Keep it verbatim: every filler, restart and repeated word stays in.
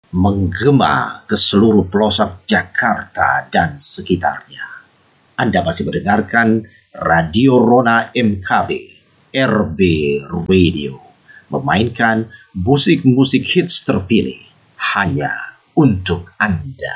menggema ke seluruh pelosok Jakarta dan sekitarnya. Anda masih mendengarkan Radio Rona M K B, R B Radio, memainkan musik-musik hits terpilih hanya untuk Anda.